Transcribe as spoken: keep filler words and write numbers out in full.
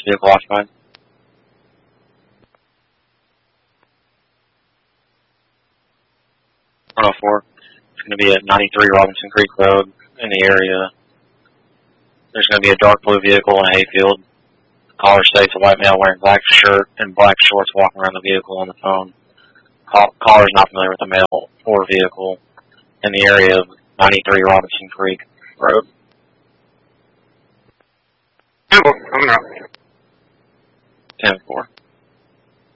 vehicle occupied. one oh four. It's going to be at ninety-three Robinson Creek Road in the area. There's going to be a dark blue vehicle in a hayfield. The caller states a white male wearing black shirt and black shorts walking around the vehicle on the phone. Call, caller is not familiar with the male or vehicle in the area of ninety-three Robinson Creek Road. ten four, I'm out. ten four.